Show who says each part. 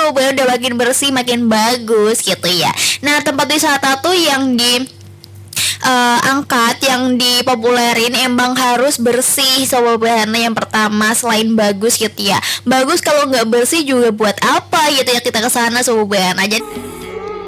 Speaker 1: Sobat, udah makin bersih, makin bagus gitu ya. Nah, tempat wisata tuh yang di angkat, yang dipopulerin emang harus bersih Sobat Bahana. Yang pertama, selain bagus gitu ya, bagus kalau nggak bersih juga buat apa gitu ya kita kesana Sobat Bahana. Jadi